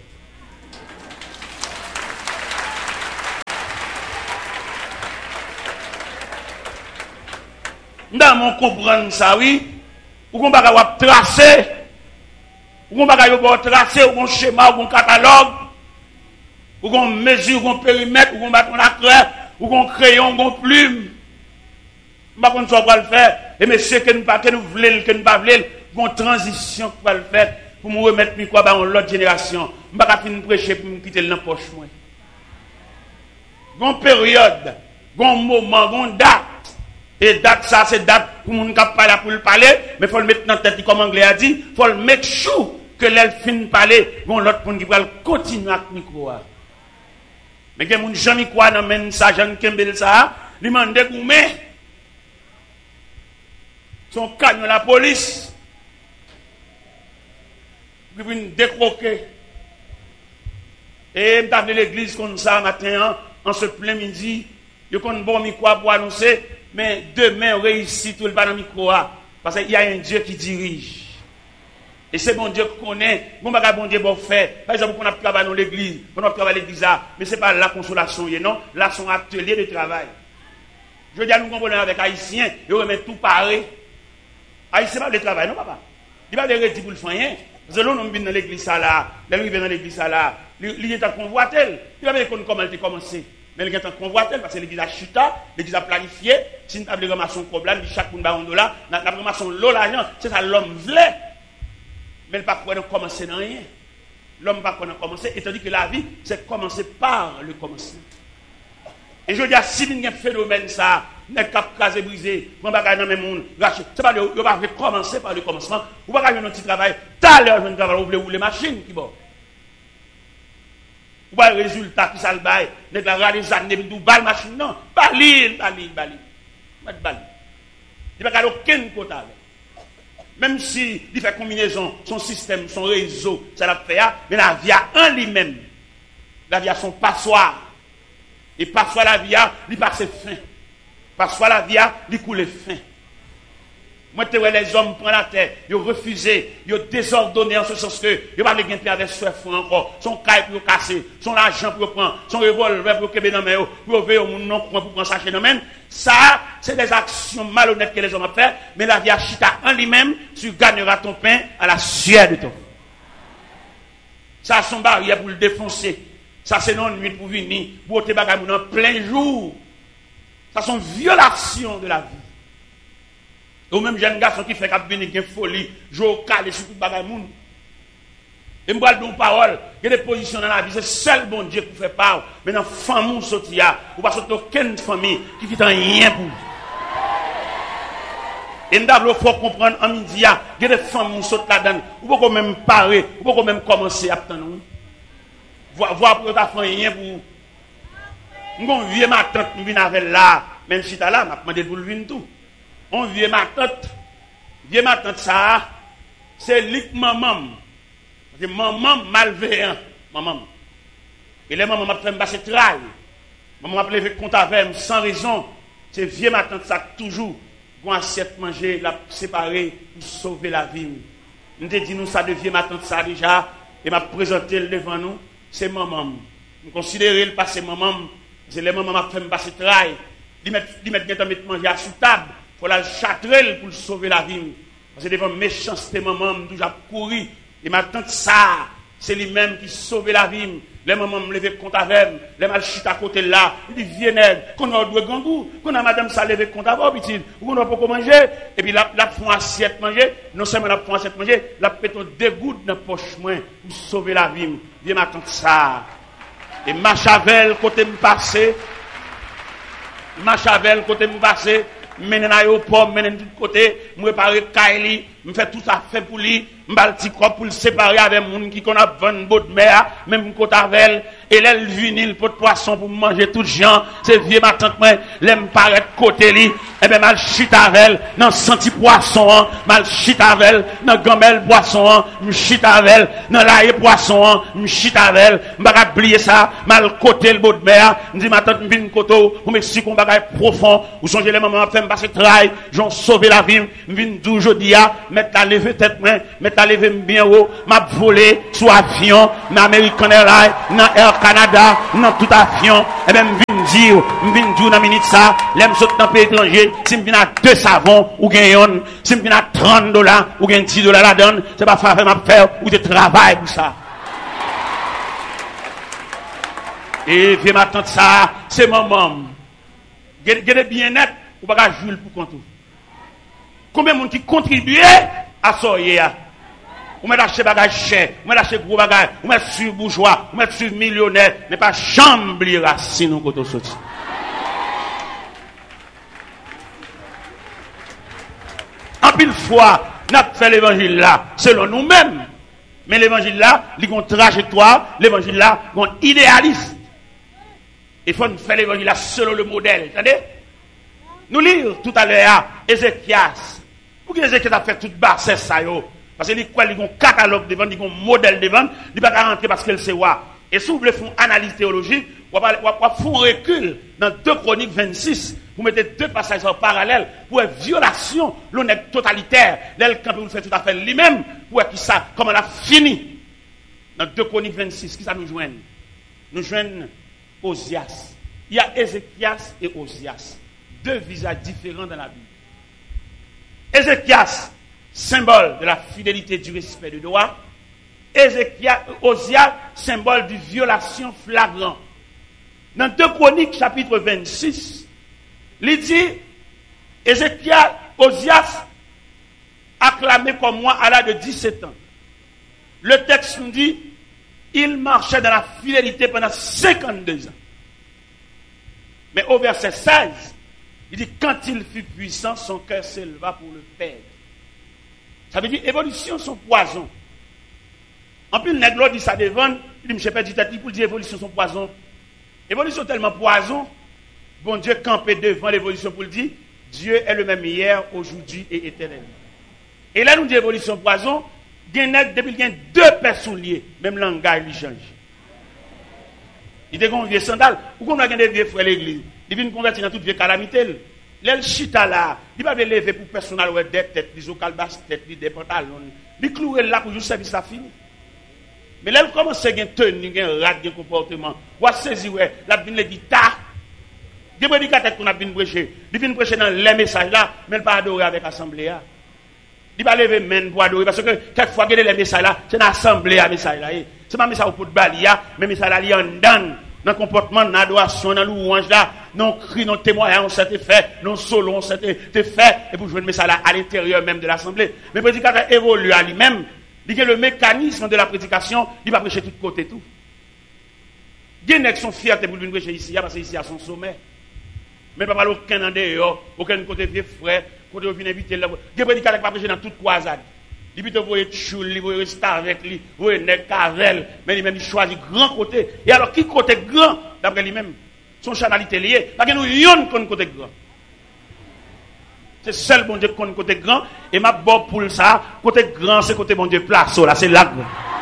Dans mon comprendre ça, oui, ou qu'on va tracer, ou qu'on va tracer, ou qu'on schéma, ou qu'on catalogue, ou qu'on mesure, ou qu'on périmètre, ou qu'on bat la craie, ou qu'on crayon, ou qu'on plume. Je ne sais pas le faire. Et monsieur, que nous ne voulons, que nous ne voulons, une transition pour le faire, pour me remettre quoi dans l'autre génération. Je ne vais pas finir prêcher pour me quitter dans la poche. Une période, un moment, une date. Et date, ça, c'est date pour mon cap parler pour le parler, mais il faut le mettre dans la tête, comme l'anglais a dit, il faut le mettre chou, que l'elle finit de parler, bon, l'autre monde qui va continuer à micro. Mais que mon Jean Microa n'amène ça, Jean Kembel ça, lui m'a dégoumé. Son canyon la police, puis vient décroquer. Et je suis l'église comme ça matin, en ce plein midi, je connais bon micro pour annoncer, mais demain on réussit tout le pas dans le micro, parce qu'il y a un Dieu qui dirige. Et c'est bon Dieu qui connaît, bon bagage bon Dieu bon fait. Par exemple, on a travaillé dans l'église, on a travaillé dans l'église, mais ce n'est pas la consolation, non, là c'est un atelier de travail. Je dis à nous comprenons avec Haïtiens, ils remettent tout pareil. Haïtien pas de travail, non papa. Il va de redire pour le faire. Parce que l'on vient dans l'église là, l'on vient dans l'église là, il est en convoitel. Il va dire comment elle a commencé. Mais il est en convoitel parce que l'église a chuta, l'église a planifié. Si nous avons ramassé un problème, chaque monde a un dollar, nous avons ramassé l'eau l'argent, c'est ça l'homme voulait. Mais il ne peut pas commencer dans rien. L'homme ne peut pas commencer, étant donné que la vie, c'est commencer par le commencement. Et je dis à si il y a un phénomène, ça, n'est pas casé brisé, on va gagner dans le monde, c'est pas de va commencer par le commencement, on va gagner un petit travail, tout à l'heure, je travail, vous voulez rouler machine qui bon. Vous voyez le résultat qui ça le bail, n'est pas des années, vous balle machine, non, balil, balil, balil, balil. Il n'y a pas aucun côté avec. Même si il fait combinaison, son système, son réseau, ça l'a fait, mais la vie a en lui-même, la vie a son passoire. Et parfois la vie a, il passe fin. Parfois la vie a, il coule fin. Moi, tu vois les hommes prennent la terre, ils ont refusé, ils ont désordonné en ce sens que, ils ne vont pas avec soif encore, son caille pour casser, son argent pour prendre, son revolver pour kéber dans main, pour ouvrir mon nom pour prendre sachet dans main. Ça, c'est des actions malhonnêtes que les hommes ont fait, mais la vie a chita en lui-même, tu gagneras ton pain à la sueur de ton. Ça, son barrière pour le défoncer. Ça, c'est non nuit pour venir, pour te bagager en plein jour. Ça, c'est une violation de la vie. Et au même jeune garçon qui fait qu'il venir une folie, jouer au calé sur tout bagager moun. Et moi, je dis une parole, il y a des positions dans la vie, c'est seul bon Dieu qui fait part. Mais dans la famille, il n'y a aucune famille qui fait rien pour vous. Et nous devons comprendre en midi, il y a des familles qui sont là-dedans, vous pouvez même parer, vous pouvez même commencer à attendre. Voir pour ta rien pour on vieux ma tante nous vient avec là même si tu là m'a demandé pour le venir tout on vieux ma tante vieux ma tante ça c'est lik maman parce que maman malveillant maman et les maman m'a fait me passer travail maman m'a levé compte avec sans raison c'est vieux ma tante ça toujours pour assiette manger la séparer pour sauver la vie nous te dit nous ça de vieux ma tante ça déjà et m'a présenté le devant nous. C'est maman. Je considère le passé maman. C'est les mamans qui font passer travail. Ils mettent mettre manger à sous table. Il faut la châtrer pour sauver la vie. Parce que devant méchanceté maman, je toujours couru. Et maintenant ça, c'est lui-même qui sauve la vie. Les mamans me lever compte avec les mal chute à côté là. Il dit viens qu'on a deux gangou, qu'on a madame ça lever compte avec petit, ou on a pas manger et puis la la font assiette manger, non seulement la font assiette manger, la péton deux gouttes dans poche moi pour sauver la vie. Viens m'attendre ça. Et Machavel côté me passer Machavel, côté me passer, mène dans l'aéroport, mène de tout côté, me réparer Kaili, me fait tout ça fait pour lui, me bal petit corps pour le séparer avec moun qui qu'on a vingt bottes de mer, même côté avec et là, le vinyle pour poisson pour manger tout gens, c'est vieux ma tante moi, l'aime paraître côté li, et ben mal chute avec dans senti poisson, mal chute avec dans gamelle poisson, me chute avec dans l'ail poisson, me chute avec, m'pa oublier ça, mal côté le bout de mer, me dit ma tante vinn koto, pour m'expliquer un bagage profond, ou songez les mamans fait me passer travail, j'ont sauvé la vie, me vinn dou jodi a, mettre la lever tête moi, mettre la lever bien haut, m'a volé sous avion, dans American Airlines, dans Air Canada, dans tout avion, et même vinn dire, vinn dire dans minute ça, l'aime saute dans pays étranger, si me vinn à deux savons ou gagne, si me vinn à trente dollars ou gagne dix dollars la donne, c'est pas faire m'a faire ou de travail pour ça. Et viens m'attendre ça, c'est maman. Gardez bien net, ou pas jouer pour compte. Combien de monde qui contribuait à ça? Ou met acheter bagage cher, ou met acheter gros bagage, ou met sur bourgeois, ou met sur millionnaire, mais pas chambre racine ou côté sorti. En pile fois, n'a fait l'évangile là selon nous-mêmes. Mais l'évangile là, il y a une trajectoire, l'évangile là, il y a un idéaliste. Il faut faire l'évangile là selon le modèle. Attendez? Nous lire tout à l'heure Ézéchias. Pour que Ézéchias a fait toute basse ça yo. Parce qu'il y a un catalogue devant, il y a un modèle devant, il ne peut pas rentrer parce qu'elle sait quoi. Et si vous voulez faire une analyse théologique, vous allez faire un recul dans deux Chroniques vingt-six, vous mettez deux passages en parallèle pour une violation, l'honnête totalitaire, l'aile quand vous faites tout à fait lui-même, pour qui ça, comment elle a fini. Dans deux Chroniques vingt-six, qui ça nous joigne? Nous joignons Osias. Il y a Ézéchias et Osias. Deux visages différents dans la Bible. Ézéchias, symbole de la fidélité, du respect du droit. Ézéchias, Osias, symbole de violation flagrante. Dans deux Chroniques, chapitre vingt-six, il dit, Ézéchias, Osias, acclamé comme moi à l'âge de dix-sept ans. Le texte nous dit, il marchait dans la fidélité pendant cinquante-deux ans. Mais au verset seize, il dit, quand il fut puissant, son cœur s'éleva pour le perdre. Ça veut dire, évolution, son poison. En plus, le nègre dit ça devant, il dit, je ne sais pas, il pour dire, évolution, son poison. Évolution tellement poison, bon Dieu campé devant l'évolution pour le dire, Dieu est le même hier, aujourd'hui et éternellement. Et là, nous dit évolution poison, depuis qu'il y a deux personnes liées, même le langage, il change. Il y a des vieux sandales, ou qu'on a des vieux frères l'église, il vient convertir dans toute vieille calamité. L'el chita là, il va lever pour personnel ou des têtes, des ocalbas têtes, des pantalons. Il clouer là pour juste service à fini. Mais l'elle commence à gagner tenue, gagner rat, gagner comportement. Ou à saisir ouais, la vinn le guitare. Des prédicateurs qu'on a vinn prêcher, il vient prêcher dans les messages là, mais il pas adorer avec l'assemblée. Il va lever main pour adorer parce que quelquefois il y a les messages là, c'est une assemblée à message là. C'est pas message pour balia, mais message là il en donne. Dans le comportement, dans l'adoration, dans louange là, non cri, non témoignage, on s'était fait, non solo, on s'était fait, et pour jouer le message là à l'intérieur même de l'assemblée. Mais le prédicateur évolue à lui-même, il dit que le mécanisme de la prédication, il va prêcher de tous côtés tout. Il y a qui sont fiers pour venir prêcher ici, parce que ici à son sommet. Mais pas parler aucun en dehors, aucun côté vieux frère, côté où vient inviter là. Il y a prédicateur qui va prêcher dans toute croisade. Il peut vous être choule, il peut rester avec lui, vous êtes cavel, mais lui-même il choisit grand côté. Et alors qui côté grand d'après lui-même? Son chanalité liée. Parce que nous yon qu'on côté grand. C'est seul bon Dieu qu'on côté grand et ma bon pour ça, côté grand c'est côté bon Dieu place là, c'est là.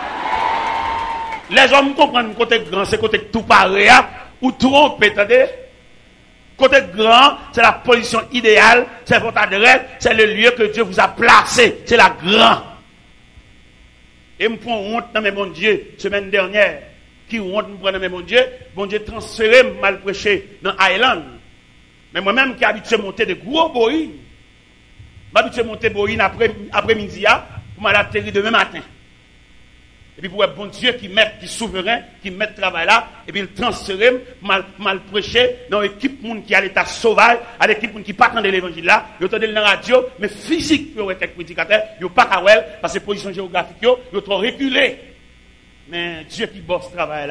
Les hommes comprennent côté grand c'est côté tout pareil ou trompe, attendez. Côté grand, c'est la position idéale, c'est votre adresse, c'est le lieu que Dieu vous a placé, c'est la grande. Et me prend honte dans mes bon Dieu, semaine dernière, qui honte me prend dans mes bon Dieu, bon Dieu transféré, mal prêché dans Island. Mais moi-même qui habitué à monter de gros boïnes, m'habitué à monter boïnes après, après-midi, pour m'aller atterrir demain matin. Et puis pour un bon Dieu qui met, qui est souverain, qui met le travail là, et puis il transfère, mal, mal prêché, dans l'équipe qui a l'état sauvage, à l'équipe qui pas de l'évangile là, ils entendent dans la radio, mais physique, ils ont été prédicateurs, ils n'ont pas qu'à parce que position géographique, ils ont trop reculé. Mais Dieu qui bosse ce travail là,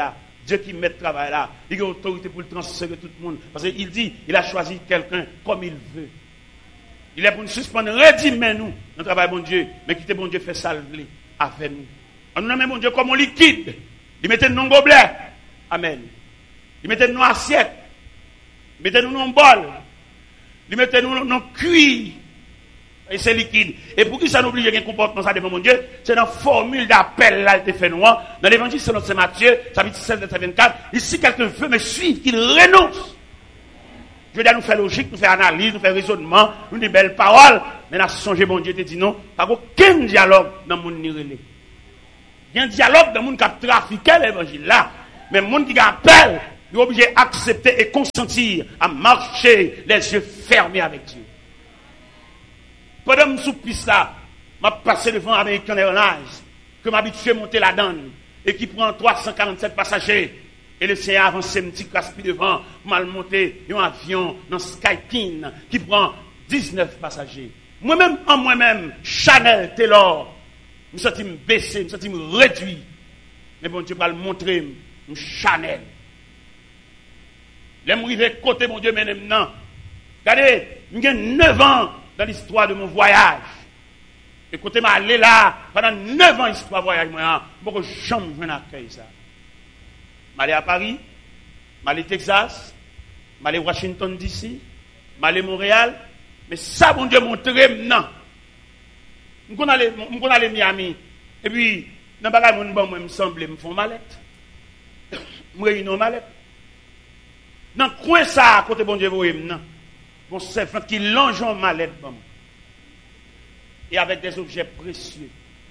Dieu qui met le travail là, il a autorité pour le transférer tout le monde. Parce qu'il dit, il a choisi quelqu'un comme il veut. Il est pour nous suspendre, redimez nous, notre travail, bon Dieu, mais quittez bon Dieu, fait salver avec nous. On nous nomme bon Dieu comme on liquide. Il mettait nous dans gobelet. Amen. Il mettait nous dans assiette. Il mettait nous dans bol. Il mettait nous dans cuir. Et c'est liquide. Et pour qui ça nous oblige à un comportement ça devant mon Dieu, c'est dans la formule d'appel là, il fait noir. Dans l'évangile selon Saint Matthieu, chapitre seize, verset vingt-quatre, ici quelqu'un veut me suivre, qu'il renonce. Je veux dire, nous faire logique, nous faire analyse, nous faire raisonnement, nous des belles paroles. Mais nous songé, bon Dieu te dit non, pas aucun dialogue dans le monde nirélé. Il y a un dialogue dans le monde qui a trafiqué l'évangile là. Mais le monde qui appelle, il est obligé d'accepter et consentir à marcher les yeux fermés avec Dieu. Pendant que je suis piste là, je passé devant American Airlines, que m'habitué à monter la donne, et qui prend trois cent quarante-sept passagers. Et le Seigneur a avancé un petit caspi devant, pour mal monter un avion dans Skyteam, qui prend dix-neuf passagers. Moi-même, en moi-même, Chanel, Taylor, je me sens me baisser, je me sens me réduire. Mais bon Dieu va le montrer, un Chanel. L'aime arriver côté mon Dieu, mais maintenant. Regardez, j'ai neuf ans dans l'histoire de mon voyage. Et côté m'a allé là, pendant neuf ans, l'histoire de voyage, moi, je ne peux jamais accueillir ça. Je suis allé à Paris, je suis allé au Texas, je suis allé à Washington D C, je suis allé à Montréal, mais ça, mon Dieu, montre maintenant. Je suis allé à Miami, et puis, dans le bagage, moi, me semble, me font mallette. Je réunis une mallette. Dans le coin, ça, à côté, bon Dieu, vous voyez maintenant. Mon servant qui longe en mallette, bon. Et avec des objets précieux.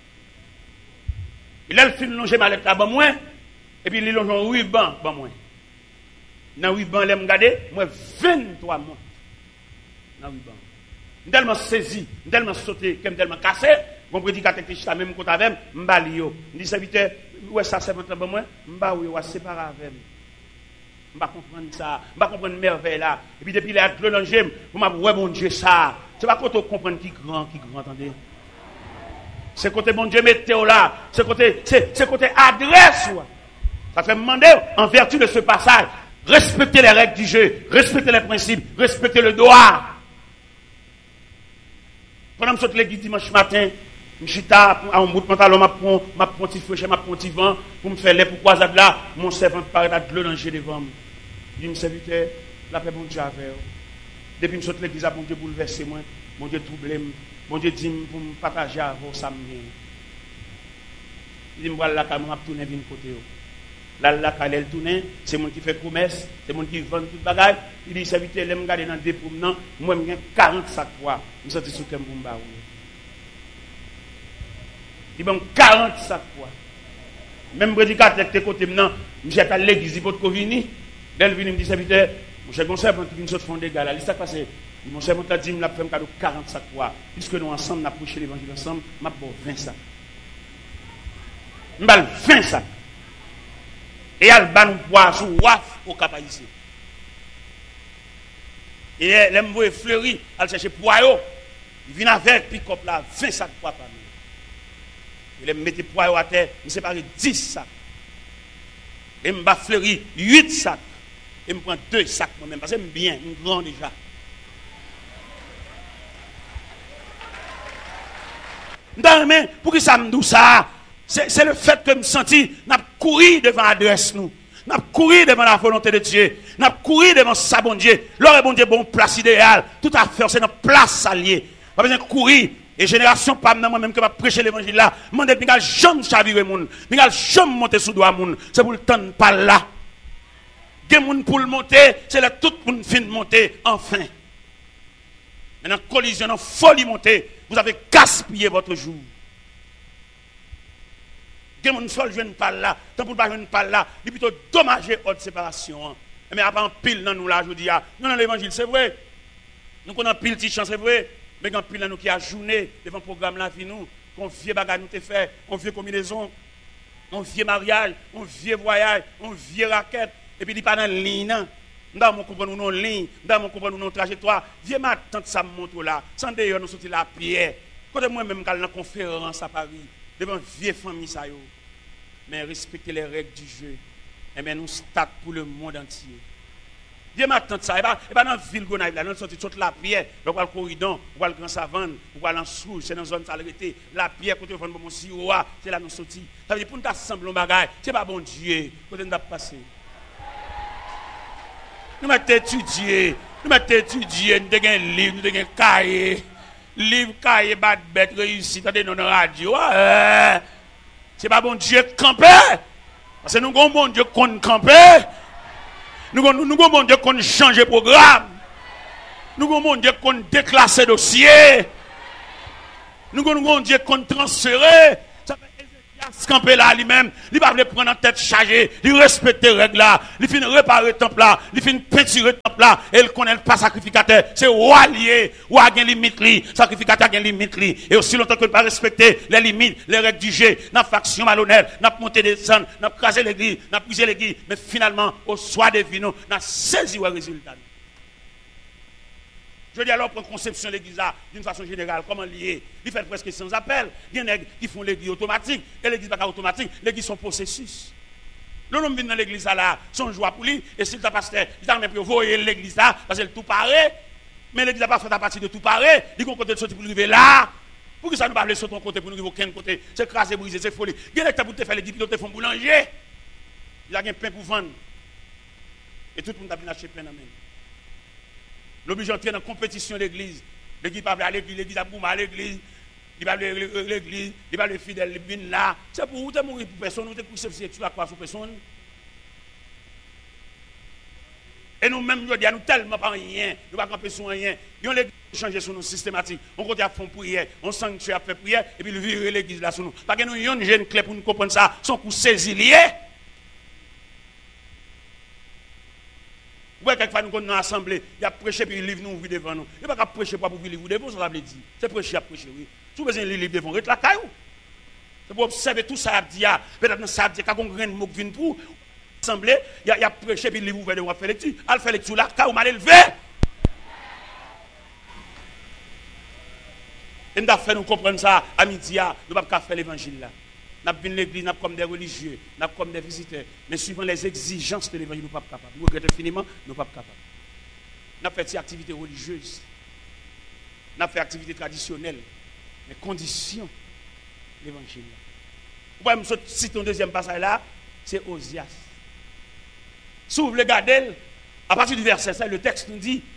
Il a le film longer mallette là, bon, moi. Et puis, il longe en ruban, bon, moi. Dans le ruban, il me regarder, moi, vingt-trois mois. Dans le ruban. Je suis tellement saisi, je suis tellement sauté, je suis tellement cassé. Mon prédicateur qui est même côté avec moi, je suis je dis, serviteur, où est ça, c'est votre bon, moi? Je suis séparé avec moi. Je ne vais pas comprendre ça. Je ne vais pas comprendre merveille là. Et puis depuis là, je vais vous m'avez ouais, mon Dieu, ça. C'est pas quand on comprend qui grand, qui grand, attendez. C'est côté mon Dieu, mettez-vous là. C'est côté, c'est, c'est côté adresse. Ouais. Ça fait demander, en vertu de ce passage, respectez les règles du jeu, respectez les principes, respectez le droit. Pendant que je saute l'église dimanche matin, je suis à un bout de pantalon, je prends un petit feu, je prends un petit vent, pour me faire les pour croisade là, mon servant paraît à de l'eau devant moi. Je me serviteur, la paix, bon Dieu, avec vous. Depuis que je saute l'église, mon Dieu bouleversé moi, mon Dieu troublé moi, mon Dieu dit pour me partager avec vous, ça me vient. Il dit, je vais la caméra tourner vers côté. Là, la caméra tourne, c'est moi qui fait promesse, c'est moi qui vend tout le bagage. Il dit, serviteur, je me regarde dans des promenants, moi, j'ai quarante sacs poids, je suis sorti sur le Kembumba. Il y a quarante sacs poids. Même prédicateur qui est côté maintenant, je suis à l'église, il faut que vini. Dès qu'il me dit, serviteur, mon cher conseil, quand il vient de fond des gars, là, il s'est passé. Mon cher conseil dit, il m'a fait un cadeau quarante sacs poids. Puisque nous ensemble, nous avons prêché l'évangile ensemble, je vais vingt sacs. Je vais vingt sacs. Et il y a le ban poids sous waf au cap ici. Et les me fleuri, elle cherche poids. Il vient avec pick-up là, vingt sacs poids par nous. Il me mettait poids à terre, il me sépare dix sacs. Et me bat fleuri huit sacs. Et me prend deux sacs moi-même, parce que j'aime bien, je suis grand déjà. Non, mais pour que ça me dise ça, c'est, c'est le fait que je me senti, n'a couru devant l'adresse nous. N'a couru devant la volonté de Dieu. N'a couru devant sa bon Dieu. L'heure est bon Dieu, bon place idéale. Tout à fait, c'est notre place alliée. Pas besoin de courir. Et génération pas moi-même que va prêcher l'évangile là. Mande Miguel jamais chavirer moun. Miguel jamais monter sous doigt moun. C'est pour le temps pas là. Gen moun pour le monter, c'est là tout moun fin de monter enfin. Maintenant collision en folie monter, vous avez gaspillé votre jour. Gen moun seul jeune pas là, tant pour pas jeune pas là, c'est plutôt dommager haute séparation. Mais après en pile dans nous là je dis non dans l'évangile c'est vrai. Nous connaissons pile petite chance c'est vrai. Mais quand pile nous qui a journée devant le programme là nous, qu'on vieux bagage nous te fait, on vieux combinaison, on vieux mariage, on vieux voyage, on vieux raquette et puis il pas dans ligne non. Dans mon comprendre nous ligne, dans mon comprendre nous trajectoire, vieux ma tante ça monte là, sans d'ailleurs nous sortir la pierre. Quand moi même dans conférence à Paris devant vieux famille ça yo. Mais respectez les règles du jeu. Eh bien, nous stade pour le monde entier. Dieu m'attend ça. Et pas dans la ville Gonaïve, là, nous sommes toute la pierre, on va le corridon, on va le grand savane, on va l'ensouche, c'est dans la zone salubrité. La pierre, côté de mon siroa, c'est là nous sommes. Ça veut dire pour nous assembler un bagage, c'est pas bon Dieu, côté nous passer. Nous m'avons étudié, nous m'avons étudié, nous avons un livre, nous avons un cahier. Livre, cahier, bad bête, réussi, dans la radio. Ouais. C'est pas bon Dieu camper. Parce que nous avons bon Dieu qu'on camper. Nous avons bon Dieu qu'on change programme. Nous avons bon Dieu qu'on déclasse dossier. Nous avons bon Dieu qu'on transfère. Ça fait Ézéchias camper là lui-même. Il va prendre en tête chargée. Il respecte les règles là. Il finit réparer le temple là. Il finit peinturer le temple là. Et il connaît pas sacrificateur. C'est roi lié. Roi a une limite li. Sacrificateur a une limite li. Et aussi longtemps que ne pas respecter les limites, les règles du jeu, n'a faction malhonnête, n'a monté des sons, n'a crasé l'église, n'a brisé l'église. Mais finalement, au soir des vins, n'a saisi le résultat. Je dis alors, pour conception de l'église là, d'une façon générale, comment lier? Il fait presque sans appel. Il y en a qui font l'église automatique. Et l'église n'est pas automatique. L'église sont processus. Le nom vient dans l'église là, son joie pour lui. Et si le pasteur, il a même pu voyer l'église là, parce que tout paraît. Mais l'église n'a pas fait à partir de tout paraît. Il y a un côté de sortir pour arriver là. Pour que ça ne pas aller sur ton côté, pour nous arriver aucun côté. C'est crasé, brisé, c'est folie. Il y a des pour te faire les dix pilotes, font boulanger. Il y a un pain pour vendre. Et tout le monde a bien acheté pain dans la main. L'obligé d'entrer dans la compétition de l'église. L'église va à l'église, l'église a boumé à l'église. Il va à l'église, il va à fidèle, il vient là. C'est pour vous, tu mourir pour personne, tu es pour c'est tu vas croire sur personne. Et nous-mêmes, nous disons, nous tellement pas rien, nous ne pas camper sur rien. Nous l'église changer sur nous systématique. On continue à faire prière, on sanctuaire à faire prière, et puis nous virer l'église là sur nous. Parce que nous avons une jeune clé pour nous comprendre ça, son coup saisi lié. Ouais, quelquefois nous sommes dans l'assemblée, il y a prêché puis le livre nous ouvre devant nous. Il n'y a pas prêcher pour ouvrir le livre devant, ça veut dire. C'est prêcher à prêcher, oui. Si vous avez un livre devant, reste la caillou. C'est pour observer tout ça, peut-être que ça a dit qu'il y a un grain de mot qui vient pour l'assemblée, il y a prêché puis le livre ouvert devant, faire lecture. Elle fait lecture là, caillou mal élevé. Et nous avons fait nous comprendre ça à midi, nous ne pouvons pas faire l'évangile là. Nous avons l'église, nous comme des religieux, nous comme des visiteurs. Mais suivant les exigences de l'évangile, nous ne sommes pas capables. Nous regrettons infiniment, nous ne sommes pas capables. Nous avons fait des activités religieuses. Nous avons fait des activités traditionnelles. Mais conditions de l'évangile. Vous voyez, je cite un deuxième passage là, c'est Osias. Si vous voulez regarder, à partir du verset cinq, le texte nous dit,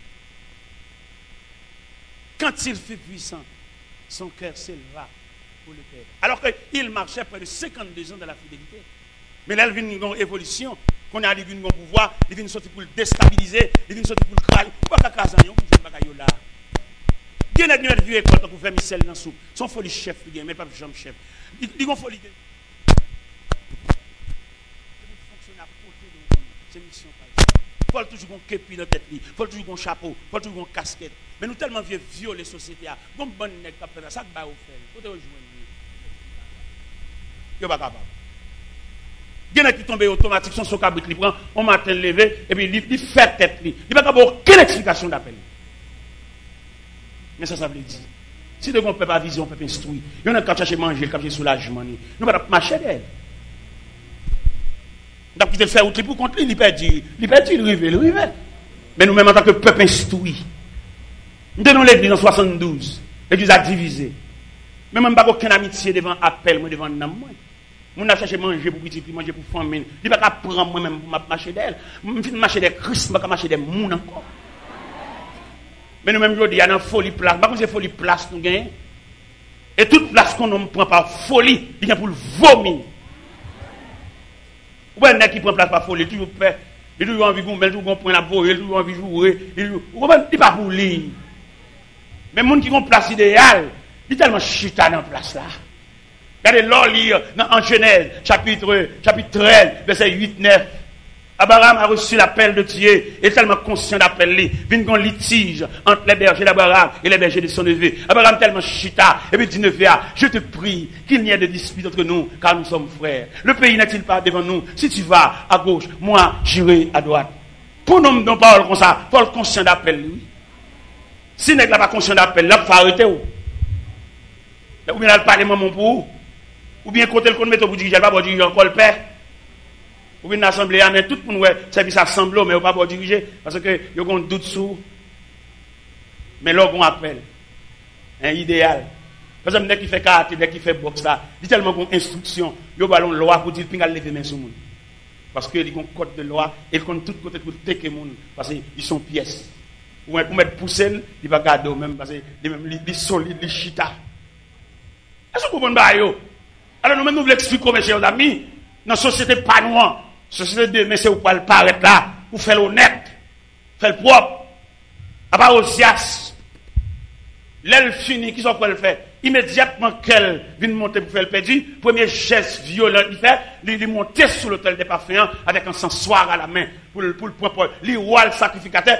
quand il fut puissant, son cœur s'éleva. Le Père. Alors qu'il marchait près de cinquante-deux ans dans la fidélité. Mais là, il vient une évolution. Qu'on a vu un pouvoir, il vient sortir pour le déstabiliser, il vient sortir pour le craler. Pourquoi qu'à Kazan, pour faire bagaille là? Il y a une vieux école pour faire Michel dans soupe. Son folie chef, mais pas Jean chef. Il y a une folie. Fonctionner à côté de nous. C'est mission pas. Il faut toujours un képi dans la tête, il faut toujours un chapeau, il faut toujours une casquette. Mais nous tellement vieux violer les sociétés. Comme bonne nègre qui a fait ça, ça va au faire. Il faut te rejoindre. Il n'est pas capable. Il y en a qui tombent automatiquement, son socabrit, il prend, on matin levé, et puis il fait tête. Il n'y a pas aucune explication d'appel. Mais ça, ça veut dire. Si on ne peut pas viser, on peut pas instruire. Il y en a qui cherchent à manger, qui cherchent soulagement. Nous ne pouvons pas marcher d'elle. Nous avons quitté le faire outil pour contre lui, il perd, il perd, il rive, il rive. Mais nous-mêmes, en tant que peuple instruit, nous tenons l'église en soixante-douze. L'église a divisé. Mais même pas aucune amitié devant appel, moi devant nam moi. Mon a cherché manger pour petit, manger pour famille. Il pas qu'à prendre moi-même pour marcher d'elle. Je vais marcher des Christ, pas marcher des moun encore. Mais nous-mêmes, je dis, il y a une folie place. Par contre, c'est folie place nous gagnons. Et toute place qu'on ne prend par folie, il y a pour le vomir. Ou bien, qui prend place par folie, toujours fait. Il a toujours envie de vous mettre, toujours point la bourre, il a toujours envie de jouer. Il n'est pas pour lui. Mais les gens qui ont place idéale, il est tellement chita dans la place là. Regardez l'or lire en Genèse, chapitre, chapitre treize, verset huit neuf. Abraham a reçu l'appel de Dieu, et tellement conscient d'appel lui. Vient un litige entre les bergers d'Abraham et les bergers de son neveu. Abraham tellement chita, et puis dit neveu, je te prie qu'il n'y ait de dispute entre nous, car nous sommes frères. Le pays n'est-il pas devant nous? Si tu vas à gauche, moi j'irai à droite. Pour nous, nous parlons comme ça, il faut le conscient d'appel lui. Si n'est pas conscient d'appel, là, il faut arrêter. Ou bien, il parle mon pour ou bien, côté le compte, vous dites, je ne vais pas dire encore le père. Ou une assemblée, mais tout le monde ouais, service assemblée, mais on pas pour diriger parce que y a un doute sur. Mais là on appelle un idéal. Par exemple, dès qu'il fait karaté, dès qu'il fait boxe là, il y a tellement d'instructions, il y a une loi pour dire qu'il lever main sur le monde. Parce qu'il y a un code de loi et il compte tout côté pour tecker le monde parce qu'ils sont pièces. Ou pour mettre poussé, il va garder même parce que même les solides, les chita. Est-ce que vous comprenez? Alors nous-mêmes nous voulons expliquer mes chers amis, dans la société pas noire, société de mais c'est où pas le paraître là, pour faire l'honnête, faire le propre. À part aux sias. L'elle finit, qui sont quoi le faire? Immédiatement qu'elle vient monter pour faire le perdu, premier geste violent il fait, il monter sur l'autel des parfums avec un sensoir à la main pour le pour le pour le sacrificateur.